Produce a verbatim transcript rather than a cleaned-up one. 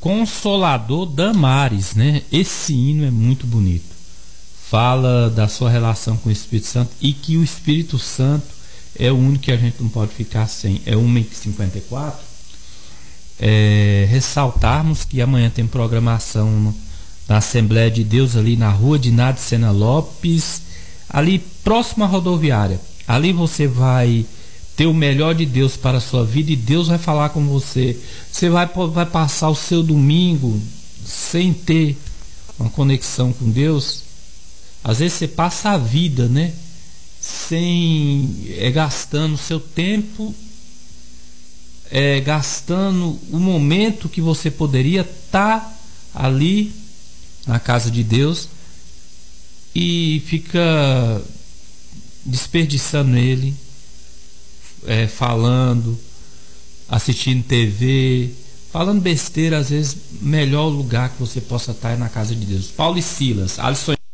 Consolador Damares, né? Esse hino é muito bonito. Fala da sua relação com o Espírito Santo e que o Espírito Santo é o único que a gente não pode ficar sem. É uma e cinquenta e quatro. É, ressaltarmos que amanhã tem programação no, na Assembleia de Deus ali na rua de Nádia Sena Lopes, ali próximo à rodoviária. Ali você vai ter o melhor de Deus para a sua vida e Deus vai falar com você. Você vai, vai passar o seu domingo sem ter uma conexão com Deus. Às vezes você passa a vida, né? Sem é, gastando o seu tempo, é, gastando o momento que você poderia estar ali na casa de Deus e fica desperdiçando ele, é, falando, assistindo T V, falando besteira. Às vezes melhor lugar que você possa estar é na casa de Deus. Paulo e Silas, Alisson